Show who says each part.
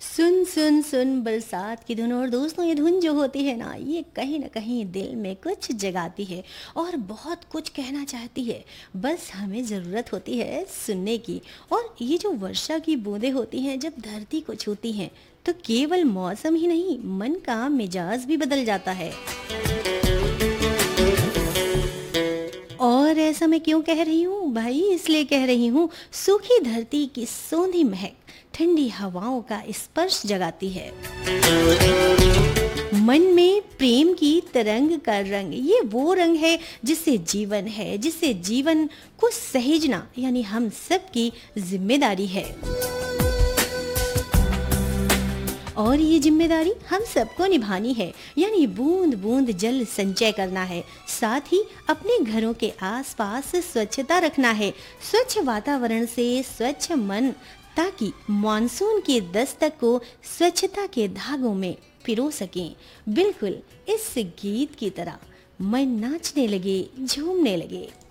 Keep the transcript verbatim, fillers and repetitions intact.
Speaker 1: सुन सुन सुन बरसात की धुन। और दोस्तों, ये धुन जो होती है ना, ये कहीं ना कहीं दिल में कुछ जगाती है और बहुत कुछ कहना चाहती है। बस हमें ज़रूरत होती है सुनने की। और ये जो वर्षा की बूंदें होती हैं जब धरती को छूती हैं, तो केवल मौसम ही नहीं, मन का मिजाज भी बदल जाता है। और ऐसा मैं क्यों कह रही हूँ भाई? इसलिए कह रही हूँ, सूखी धरती की सोंधी महक ठंडी हवाओं का स्पर्श जगाती है। मन में प्रेम की तरंग का रंग, ये वो रंग है जिससे जीवन है, जिससे जीवन को सहेजना यानी हम सबकी जिम्मेदारी है। और ये जिम्मेदारी हम सबको निभानी है, यानी बूंद बूंद जल संचय करना है। साथ ही अपने घरों के आसपास स्वच्छता रखना है, स्वच्छ वातावरण से स्वच्छ मन, ताकि मानसून की दस्तक को स्वच्छता के धागों में पिरो सकें। बिल्कुल इस गीत की तरह मन नाचने लगे, झूमने लगे।